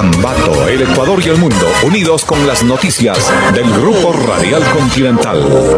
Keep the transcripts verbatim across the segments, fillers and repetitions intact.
Ambato, el Ecuador y el mundo, unidos con las noticias del Grupo Radial Continental.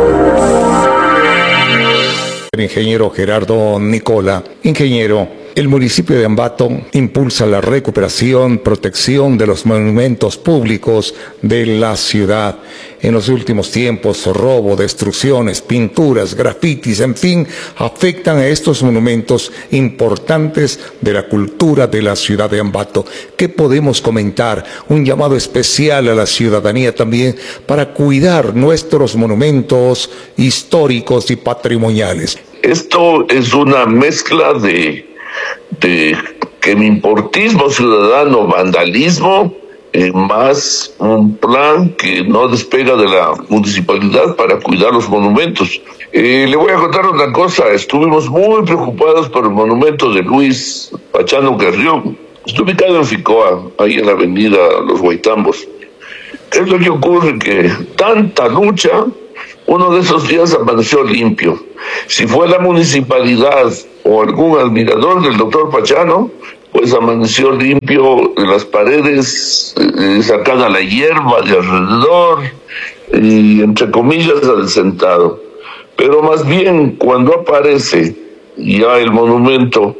El ingeniero Gerardo Nicola. Ingeniero, el municipio de Ambato impulsa la recuperación, protección de los monumentos públicos de la ciudad. En los últimos tiempos, robo, destrucciones, pinturas, grafitis, en fin, afectan a estos monumentos importantes de la cultura de la ciudad de Ambato. ¿Qué podemos comentar? Un llamado especial a la ciudadanía también para cuidar nuestros monumentos históricos y patrimoniales. Esto es una mezcla de de que mi importismo ciudadano, vandalismo, eh, más un plan que no despega de la municipalidad para cuidar los monumentos. Eh, le voy a contar una cosa, estuvimos muy preocupados por el monumento de Luis Pachano Carrión. Está ubicado en Ficoa, ahí en la avenida Los Guaitambos. ¿Qué es lo que ocurre? Que tanta lucha, uno de esos días amaneció limpio. Si fue la municipalidad o algún admirador del doctor Pachano, pues amaneció limpio en las paredes, eh, sacada la hierba de alrededor y entre comillas adecentado. Pero más bien cuando aparece ya el monumento,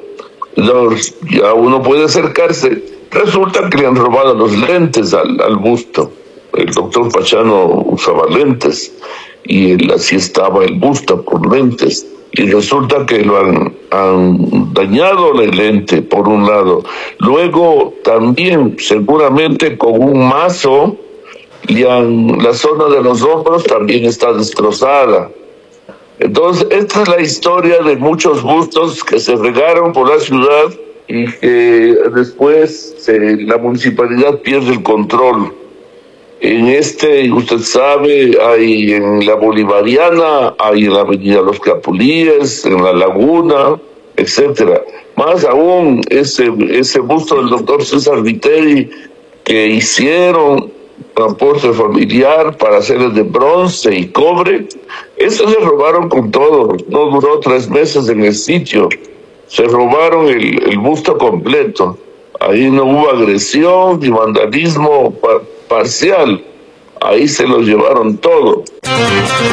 ya uno puede acercarse, resulta que le han robado los lentes al, al busto. El doctor Pachano usaba lentes y él, así estaba el busto por lentes. Y resulta que lo han, han dañado el lente, por un lado. Luego también, seguramente con un mazo, y han, la zona de los hombros también está destrozada. Entonces, esta es la historia de muchos bustos que se regaron por la ciudad y que después se, la municipalidad pierde el control. En este, usted sabe, hay en la Bolivariana, hay en la avenida Los Capulíes, en la Laguna, etcétera. Más aún, ese, ese busto del doctor César Viteri que hicieron transporte familiar para hacerles de bronce y cobre, eso se robaron con todo, no duró tres meses en el sitio, se robaron el, el busto completo. Ahí no hubo agresión ni vandalismo pa- parcial, ahí se los llevaron todo.